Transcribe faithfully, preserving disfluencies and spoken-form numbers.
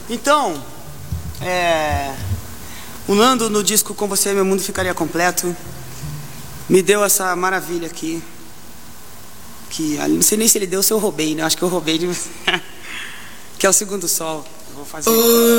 Então, é, o Nando no disco Com Você Meu Mundo Ficaria Completo me deu essa maravilha aqui, que não sei nem se ele deu ou se eu roubei, né? Acho que eu roubei de... que é o Segundo Sol. Eu vou fazer.